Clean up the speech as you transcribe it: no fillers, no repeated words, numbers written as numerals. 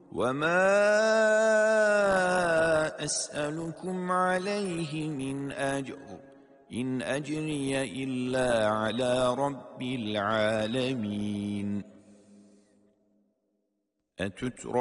وما أسألكم عليه من أجر إن أجري إلا على رب العالمين